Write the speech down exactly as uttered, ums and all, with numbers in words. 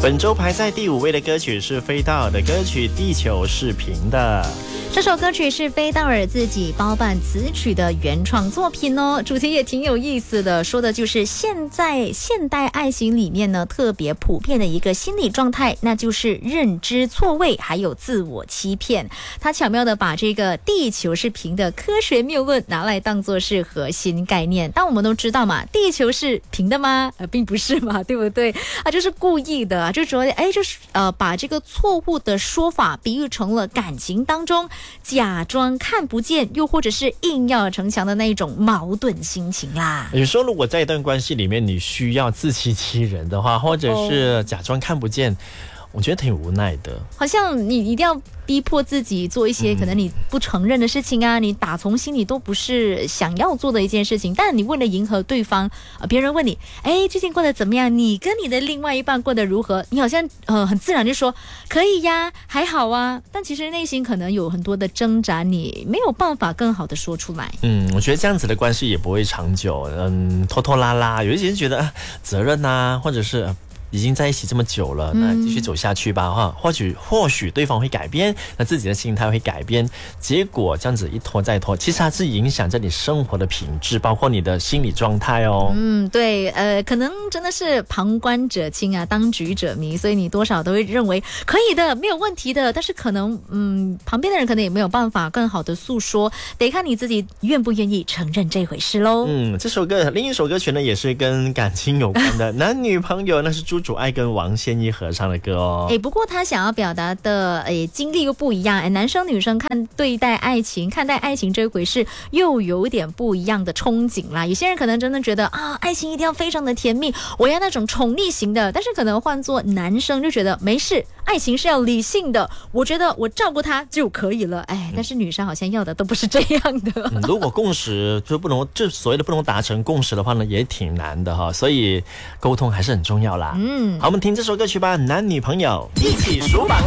本周排在第五位的歌曲是飞道尔的歌曲《地球是平的》。 这首歌曲是飞道尔自己包办词曲的原创作品哦，主题也挺有意思的，说的就是现在现代爱情里面呢特别普遍的一个心理状态，那就是认知错位还有自我欺骗。他巧妙的把这个地球是平的科学谬论拿来当作是核心概念。但我们都知道嘛，地球是平的吗？呃，并不是嘛，对不对？啊，就是故意的啊，就说哎，就是呃，把这个错误的说法比喻成了感情当中假装看不见，又或者是硬要逞强的那种矛盾心情啦。 有时候如果在一段关系里面你需要自欺欺人的话，或者是假装看不见，我觉得挺无奈的，好像你一定要逼迫自己做一些可能你不承认的事情啊、嗯、你打从心里都不是想要做的一件事情，但你为了迎合对方、呃、别人问你哎，最近过得怎么样，你跟你的另外一半过得如何，你好像呃很自然就说可以呀，还好啊，但其实内心可能有很多的挣扎，你没有办法更好的说出来。 嗯，我觉得这样子的关系也不会长久，嗯，拖拖拉拉，有一些人觉得、啊、责任啊，或者是已经在一起这么久了，那继续走下去吧哈、嗯，或许或许对方会改变，那自己的心态会改变，结果这样子一拖再拖，其实它是影响着你生活的品质，包括你的心理状态哦。 嗯，对，呃，可能真的是旁观者清啊，当局者迷，所以你多少都会认为可以的，没有问题的，但是可能嗯，旁边的人可能也没有办法更好的诉说，得看你自己愿不愿意承认这回事喽。 嗯，这首歌另一首歌曲呢也是跟感情有关的，男女朋友那是朱主爱跟王仙一合唱的歌哦。 哎，不过他想要表达的哎经历又不一样，哎，男生女生看对待爱情、看待爱情这回事又有点不一样的憧憬啦。有些人可能真的觉得啊，爱情一定要非常的甜蜜，我要那种宠溺型的，但是可能换做男生就觉得没事，爱情是要理性的，我觉得我照顾他就可以了。哎，但是女生好像要的都不是这样的。 嗯、如果共识就不能，就所谓的不能达成共识的话呢，也挺难的哈。所以沟通还是很重要啦。 嗯， 好，我们听这首歌曲吧，男女朋友一起数榜。